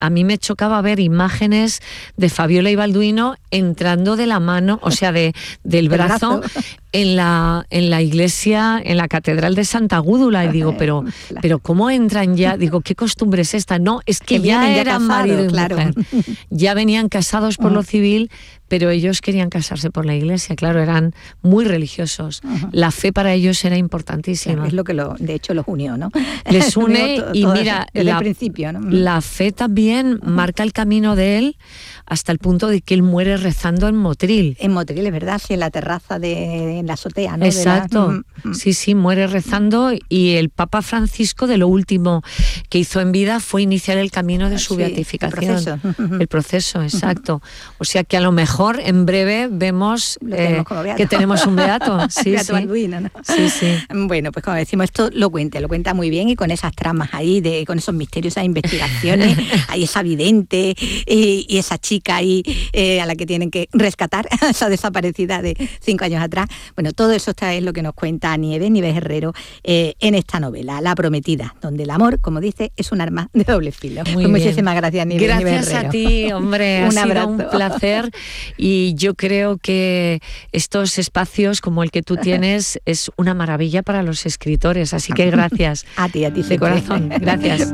a mí me chocaba ver imágenes de Fabiola y Balduino entrando de la mano, o sea, del brazo en la iglesia, en la catedral de Santa Gúdula, y digo, pero ¿cómo entran ya? Digo, ¿qué costumbre es esta? No, es que ya eran marido y mujer, ya venían casados por lo civil, pero ellos querían casarse por la iglesia, claro, eran muy religiosos. La fe para ellos era importantísima. Claro, es lo que de hecho los unió, ¿no? Les une y mira, desde el principio, ¿no? La fe también marca el camino de él hasta el punto de que él muere rezando en Motril. En Motril, es verdad, sí, en la terraza en la azotea, ¿no? Exacto, sí, muere rezando, y el Papa Francisco de lo último que hizo en vida fue iniciar el camino de su beatificación. El proceso, exacto. O sea que a lo mejor en breve vemos que tenemos un beato. Sí, beato Balduino, ¿no? Sí. Bueno, pues como decimos, esto lo cuenta muy bien, y con esas tramas ahí, con esos misterios, esas investigaciones, hay esa vidente y esa chica ahí a la que tienen que rescatar, esa desaparecida de 5 años atrás. Bueno, todo eso es lo que nos cuenta Nieves Herrero en esta novela, La Prometida, donde el amor, como dice, es un arma de doble filo. Pues muchísimas gracias, Nieves. Gracias a ti, hombre, ha sido un placer, y yo creo que estos espacios como el que tú tienes es una maravilla para los escritores, así que gracias. A ti de corazón, gracias.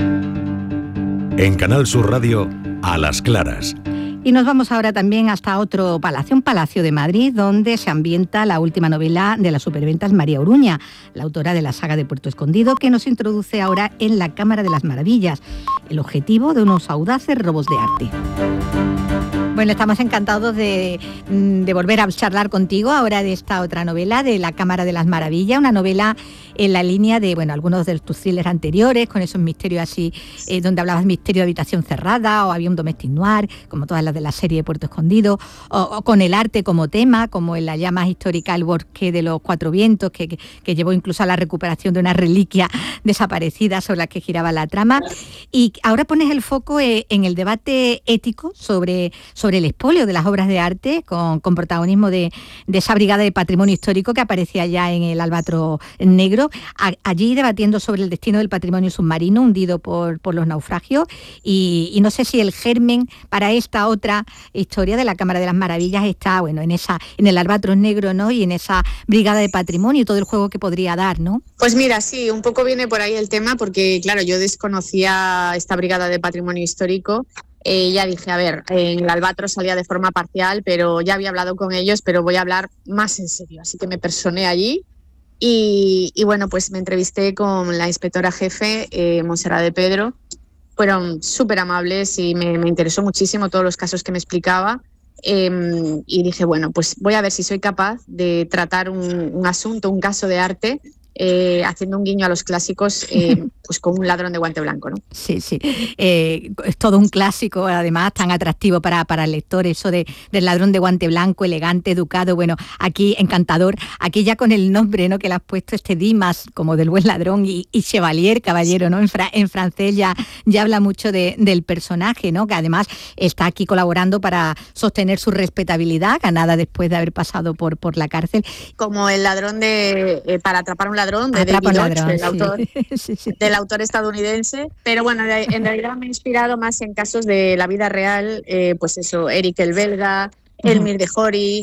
En Canal Sur Radio, A las Claras. Y nos vamos ahora también hasta otro palacio, un palacio de Madrid, donde se ambienta la última novela de las superventas María Uruña, la autora de la saga de Puerto Escondido, que nos introduce ahora en la Cámara de las Maravillas, el objetivo de unos audaces robos de arte. Bueno, estamos encantados de volver a charlar contigo ahora de esta otra novela, de La Cámara de las Maravillas, una novela en la línea de, algunos de tus thrillers anteriores, con esos misterios así, donde hablabas misterio de habitación cerrada, o había un domestic noir, como todas las de la serie de Puerto Escondido, o con el arte como tema, como en la ya más histórica El Bosque de los Cuatro Vientos, que llevó incluso a la recuperación de una reliquia desaparecida sobre la que giraba la trama. Y ahora pones el foco en el debate ético sobre el expolio de las obras de arte, con protagonismo de esa brigada de patrimonio histórico que aparecía ya en el Albatros Negro, allí debatiendo sobre el destino del patrimonio submarino hundido por los naufragios, y no sé si el germen para esta otra historia de la Cámara de las Maravillas está en el Albatros Negro, ¿no? Y en esa brigada de patrimonio y todo el juego que podría dar, ¿no? Pues mira, sí, un poco viene por ahí el tema, porque claro, yo desconocía esta brigada de patrimonio histórico. Ya dije, a ver, en el Albatros salía de forma parcial, pero ya había hablado con ellos, pero voy a hablar más en serio. Así que me personé allí y bueno, pues me entrevisté con la inspectora jefe, Montserrat de Pedro. Fueron súper amables y me interesó muchísimo todos los casos que me explicaba. Y dije, bueno, pues voy a ver si soy capaz de tratar un asunto, un caso de arte, haciendo un guiño a los clásicos, pues con un ladrón de guante blanco, ¿no? Sí. Es todo un clásico, además, tan atractivo para el lector, eso del ladrón de guante blanco, elegante, educado, aquí encantador, aquí ya con el nombre, ¿no?, que le has puesto, Dimas, como del buen ladrón, y Chevalier, caballero, ¿no? En francés ya habla mucho del personaje, ¿no?, que además está aquí colaborando para sostener su respetabilidad, ganada después de haber pasado por la cárcel. Como el ladrón para atrapar un ladrón, de David Lodge, del autor estadounidense, pero bueno, en realidad me he inspirado más en casos de la vida real, pues eso, Eric el belga, Elmire de Jory,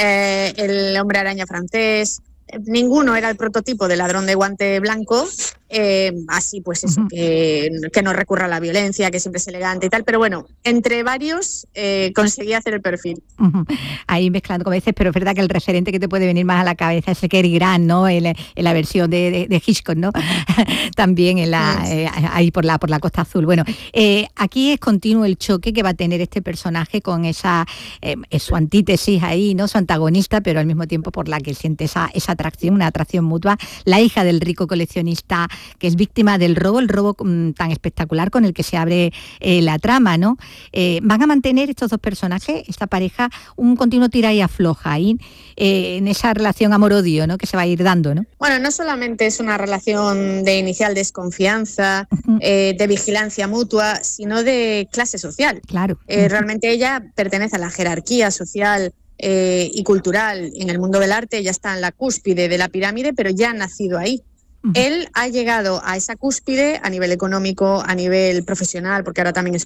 el hombre araña francés. Ninguno era el prototipo del ladrón de guante blanco, así pues eso, que no recurra a la violencia, que siempre es elegante y tal, pero bueno, entre varios conseguí hacer el perfil. Ahí mezclando, como dices, pero es verdad que el referente que te puede venir más a la cabeza es el Cary Grant, ¿no?, en la versión de Hitchcock, ¿no? También ahí por la Costa Azul. Bueno, aquí es continuo el choque que va a tener este personaje con su antítesis ahí, ¿no?, su antagonista, pero al mismo tiempo por la que siente esa atracción, una atracción mutua, la hija del rico coleccionista que es víctima del robo, el robo tan espectacular con el que se abre la trama, ¿no? Van a mantener estos dos personajes, esta pareja, un continuo tira y afloja ahí, en esa relación amor-odio, ¿no?, que se va a ir dando, ¿no? Bueno, no solamente es una relación de inicial desconfianza, de vigilancia mutua, sino de clase social. Claro. Realmente ella pertenece a la jerarquía social y cultural en el mundo del arte. Ella está en la cúspide de la pirámide, pero ya ha nacido ahí. Él ha llegado a esa cúspide a nivel económico, a nivel profesional, porque ahora también es